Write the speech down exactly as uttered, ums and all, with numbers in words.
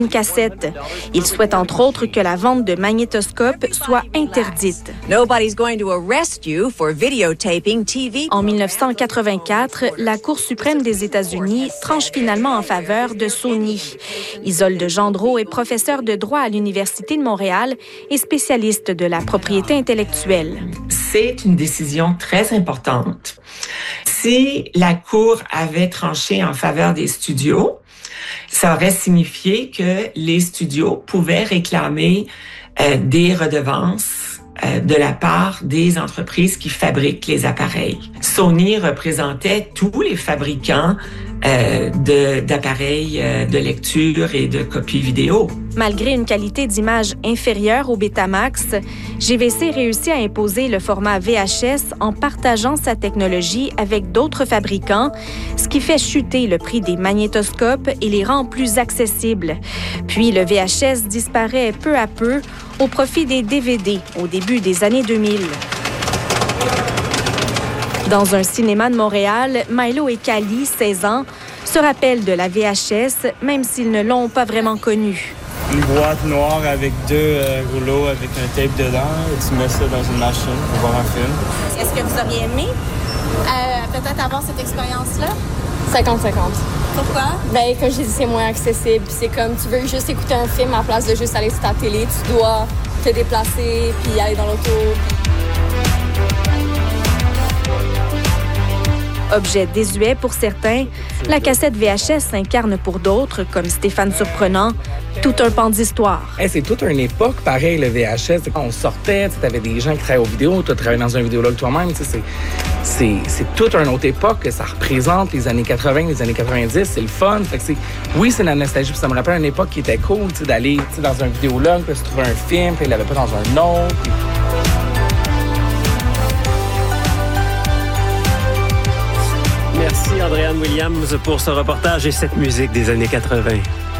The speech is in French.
une cassette. Il souhaite entre autres que la vente de magnétoscopes soit interdite. Nobody's going to arrest you for videotaping T V. En dix-neuf cent quatre-vingt-quatre, la Cour suprême des États-Unis tranche finalement en faveur de Sony. Isolde Gendreau est professeure de droit à l'Université de Montréal et spécialiste de la propriété intellectuelle. C'est une décision très importante. Si la Cour avait tranché en faveur des studios, ça aurait signifié que les studios pouvaient réclamer euh, des redevances euh, de la part des entreprises qui fabriquent les appareils. Sony représentait tous les fabricants euh, de, d'appareils euh, de lecture et de copies vidéo. Malgré une qualité d'image inférieure au Betamax, G V C réussit à imposer le format V H S en partageant sa technologie avec d'autres fabricants, ce qui fait chuter le prix des magnétoscopes et les rend plus accessibles. Puis le V H S disparaît peu à peu au profit des D V D au début des années deux mille. Dans un cinéma de Montréal, Milo et Cali, seize ans, se rappellent de la V H S, même s'ils ne l'ont pas vraiment connue. Une boîte noire avec deux euh, rouleaux avec un tape dedans et tu mets ça dans une machine pour voir un film. Est-ce que vous auriez aimé euh, peut-être avoir cette expérience-là? cinquante cinquante. Pourquoi? Ben, comme j'ai dit, c'est moins accessible. C'est comme tu veux juste écouter un film à la place de juste aller sur ta télé. Tu dois te déplacer puis aller dans l'auto. Objet désuet pour certains, la cassette V H S incarne pour d'autres, comme Stéphane Surprenant, tout un pan d'histoire. Hey, c'est toute une époque, pareil, le V H S. Quand on sortait, tu avais des gens qui travaillaient aux vidéos, tu travaillais dans un vidéologue toi-même. C'est, c'est, c'est toute une autre époque. Ça représente les années quatre-vingts, les années quatre-vingt-dix. C'est le fun. Fait que c'est, oui, c'est la nostalgie. Puis ça me rappelle une époque qui était cool, d'aller dans un vidéologue, puis se trouver un film, puis il l'avait pas dans un autre. Puis... Merci Andréane Williams pour ce reportage et cette musique des années quatre-vingts.